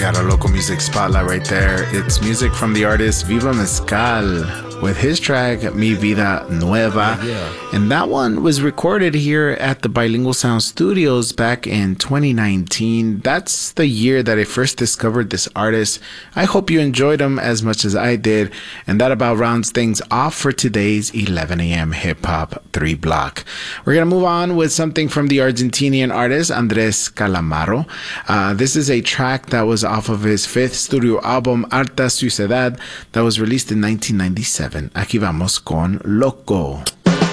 got a local music spotlight right there. It's music from the artist Viva Mezcal with his track Mi Vida Nueva. Yeah. And that one was recorded here at the Bilingual Sound Studios back in 2019. That's the year that I first discovered this artist. I hope you enjoyed him as much as I did. And that about rounds things off for today's 11 a.m. Hip Hop 3 block. We're going to move on with something from the Argentinian artist Andres Calamaro. This is a track that was off of his fifth studio album, Alta Suciedad, that was released in 1997. Aquí vamos con Loco.